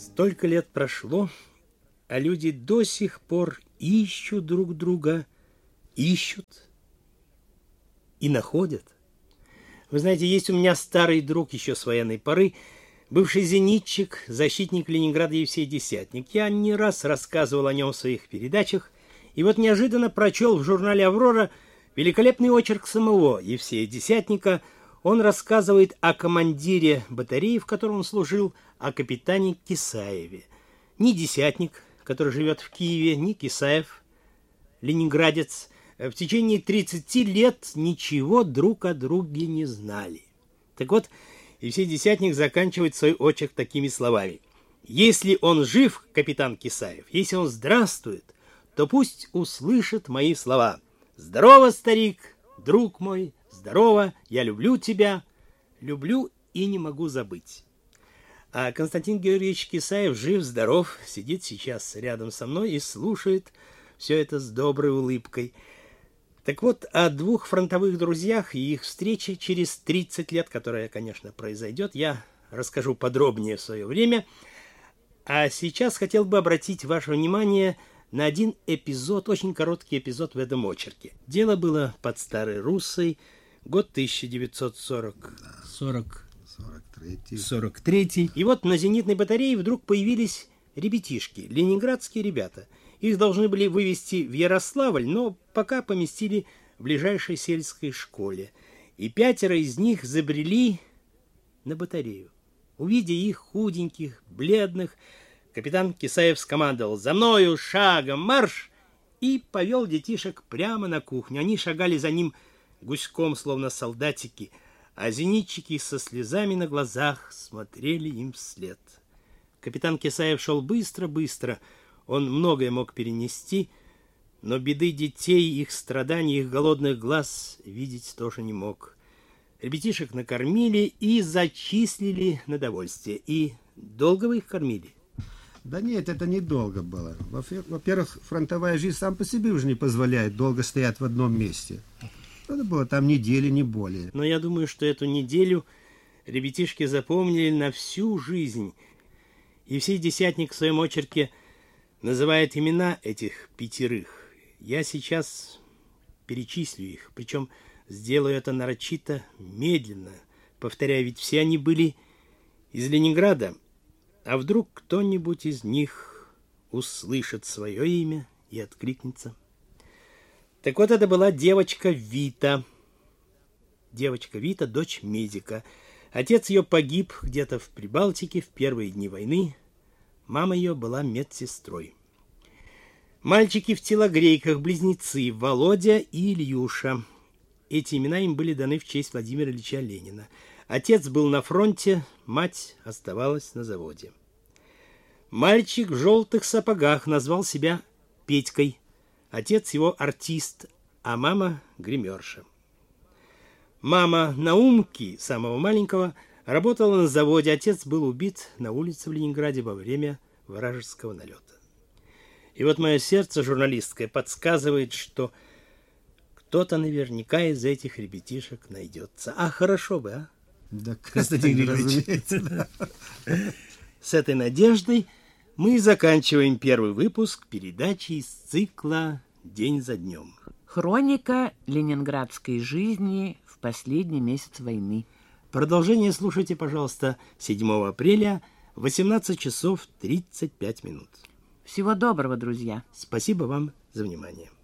Столько лет прошло, а люди до сих пор ищут друг друга, ищут и находят. Вы знаете, есть у меня старый друг еще с военной поры, бывший зенитчик, защитник Ленинграда Евсей Десятник. Я не раз рассказывал о нем в своих передачах, и вот неожиданно прочел в журнале «Аврора» великолепный очерк самого Евсея Десятника. Он рассказывает о командире батареи, в которой он служил, о капитане Кисаеве. Ни Десятник, который живет в Киеве, ни Кисаев, ленинградец, в течение 30 лет ничего друг о друге не знали. Так вот, Евсей Десятник заканчивает свой очерк такими словами. «Если он жив, капитан Кисаев, если он здравствует, то пусть услышит мои слова. Здорово, старик, друг мой, здорово, я люблю тебя, люблю и не могу забыть». А Константин Георгиевич Кисаев жив, здоров, сидит сейчас рядом со мной и слушает все это с доброй улыбкой. Так вот, о двух фронтовых друзьях и их встрече через 30 лет, которая, конечно, произойдет, я расскажу подробнее в свое время. А сейчас хотел бы обратить ваше внимание на один эпизод, очень короткий эпизод в этом очерке. Дело было под Старой Руссой, год 1943. И вот на зенитной батарее вдруг появились ребятишки, ленинградские ребята. Их должны были вывезти в Ярославль, но пока поместили в ближайшей сельской школе. И 5 из них забрели на батарею. Увидя их худеньких, бледных, капитан Кисаев скомандовал: «За мною, шагом, марш!» и повел детишек прямо на кухню. Они шагали за ним гуськом, словно солдатики, а зенитчики со слезами на глазах смотрели им вслед. Капитан Кисаев шел быстро-быстро. Он многое мог перенести, но беды детей, их страданий, их голодных глаз видеть тоже не мог. Ребятишек накормили и зачислили на довольствие. И долго вы их кормили? Да нет, это недолго было. Во-первых, фронтовая жизнь сам по себе уже не позволяет долго стоять в одном месте. Надо было там недели, не более. Но я думаю, что эту неделю ребятишки запомнили на всю жизнь. Евсей Десятник в своем очерке называет имена этих 5. Я сейчас перечислю их, причем сделаю это нарочито медленно. Повторяю, ведь все они были из Ленинграда. А вдруг кто-нибудь из них услышит свое имя и откликнется? Так вот, это была девочка Вита. Девочка Вита, дочь медика. Отец ее погиб где-то в Прибалтике в первые дни войны. Мама ее была медсестрой. Мальчики в телогрейках, близнецы Володя и Ильюша. Эти имена им были даны в честь Владимира Ильича Ленина. Отец был на фронте, мать оставалась на заводе. Мальчик в желтых сапогах назвал себя Петькой. Отец его артист, а мама гримерша. Мама Наумки, самого маленького, работала на заводе. Отец был убит на улице в Ленинграде во время вражеского налета. И вот мое сердце журналистское подсказывает, что кто-то наверняка из этих ребятишек найдется. А хорошо бы, а? Да, Константин Григорьевич. С этой надеждой мы заканчиваем первый выпуск передачи из цикла «День за днем». Хроника ленинградской жизни в последний месяц войны. Продолжение слушайте, пожалуйста, 7 апреля, 18 часов 35 минут. Всего доброго, друзья. Спасибо вам за внимание.